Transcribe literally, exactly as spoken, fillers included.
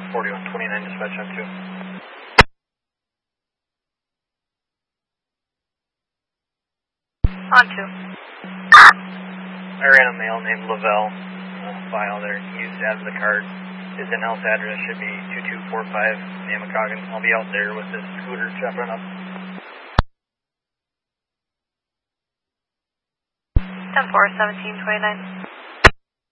forty-one twenty-nine dispatch on two. On two. I ran a male named Lavelle uh, file there. He used out of the card. His in-house address should be two two four five Namacoggin. I'll be out there with this scooter chopping up. ten four seventeen twenty-nine.